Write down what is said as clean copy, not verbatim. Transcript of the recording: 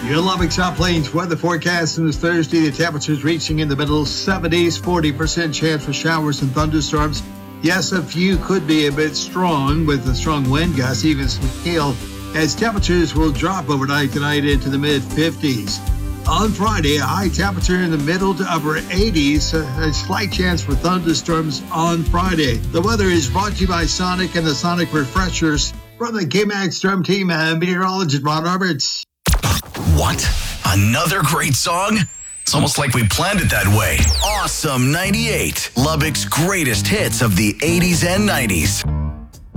Your Lubbock South Plains weather forecast on this Thursday. The temperatures reaching in the middle 70s, 40% chance for showers and thunderstorms. Yes, a few could be a bit strong with a strong wind gust, even some hail, as temperatures will drop overnight tonight into the mid-50s. On Friday, a high temperature in the middle to upper 80s, a slight chance for thunderstorms on Friday. The weather is brought to you by Sonic and the Sonic Refreshers from the K-Max Storm Team and meteorologist Ron Roberts. What? Another great song? It's almost like we planned it that way. Awesome 98, Lubbock's greatest hits of the 80s and 90s.